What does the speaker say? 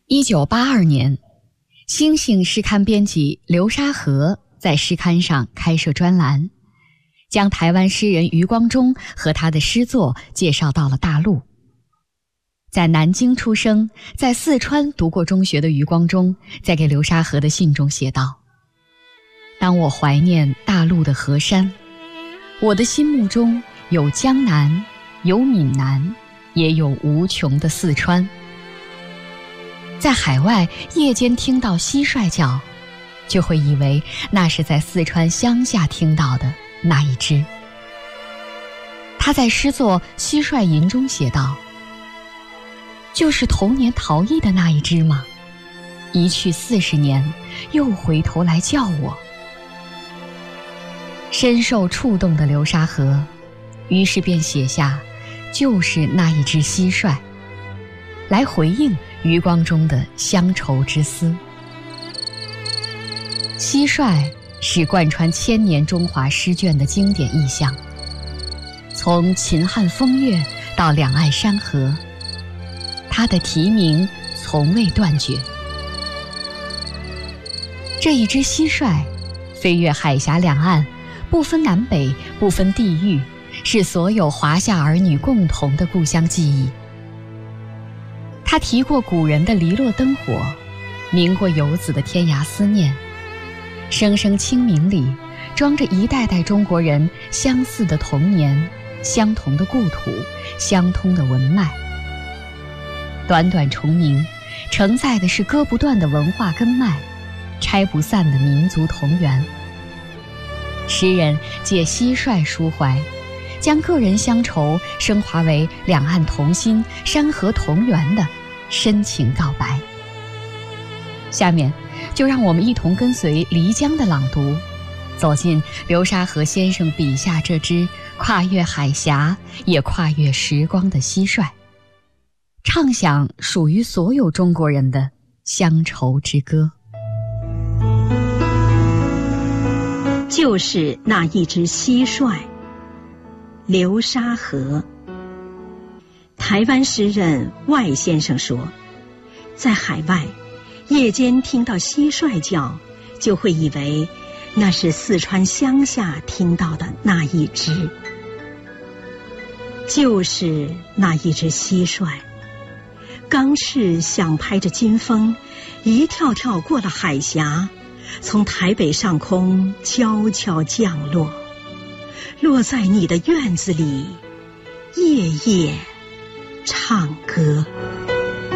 1982年，星星诗刊编辑刘沙河在诗刊上开设专栏，将台湾诗人余光中和他的诗作介绍到了大陆。在南京出生，在四川读过中学的余光中，在给刘沙河的信中写道：当我怀念大陆的河山，我的心目中有江南，有闽南，也有无穷的四川。在海外夜间听到蟋蟀叫，就会以为那是在四川乡下听到的那一只。他在诗作《蟋蟀吟》中写道：就是童年逃逸的那一只吗？一去40年，又回头来叫我。深受触动的刘沙河，于是便写下就是那一只蟋蟀，来回应余光中的乡愁之思。蟋蟀是贯穿千年中华诗卷的经典意象，从秦汉风月到两岸山河，它的题名从未断绝。这一只蟋蟀飞越海峡两岸，不分南北，不分地域，是所有华夏儿女共同的故乡记忆。他提过古人的篱落灯火，鸣过游子的天涯思念，声声清明里装着一代代中国人相似的童年，相同的故土，相通的文脉。短短重名，承载的是割不断的文化根脉，拆不散的民族同源。诗人借蟋蟀抒怀，将个人乡愁升华为两岸同心、山河同源的深情告白。下面就让我们一同跟随漓江的朗读，走进刘沙河先生笔下这只跨越海峡也跨越时光的蟋蟀，唱响属于所有中国人的乡愁之歌。 就是那一只蟋蟀。刘沙河。台湾诗人外先生说，在海外夜间听到蟋蟀叫，就会以为那是四川乡下听到的那一只。就是那一只蟋蟀，钢翅响拍着金风，一跳跳过了海峡，从台北上空悄悄降落，落在你的院子里，夜夜唱歌。